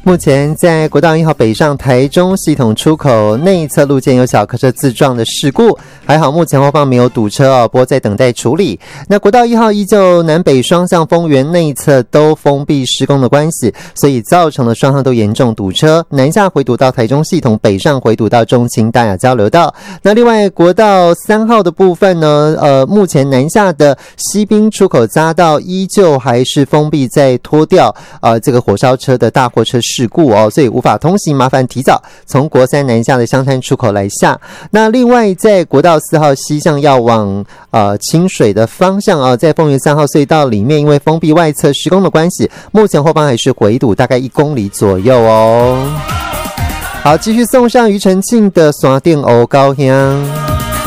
目前在国道1号北上台中系统出口内侧路肩有小客车自撞的事故，还好目前后方没有堵车哦，不过在等待处理。那国道1号依旧南北双向丰原内侧都封闭施工的关系，所以造成了双向都严重堵车，南下回堵到台中系统，北上回堵到中清大雅交流道。那另外国道3号的部分呢，目前南下的西滨出口匝道依旧还是封闭在拖吊这个火烧车的大货车事故哦，所以无法通行，麻烦提早从国3南下的香山出口来下。那另外在国道4号西向要往清水的方向在丰原3号隧道里面，因为封闭外侧施工的关系，目前后方还是回堵大概1公里左右哦。好，继续送上庾澄庆的山顶黑高香。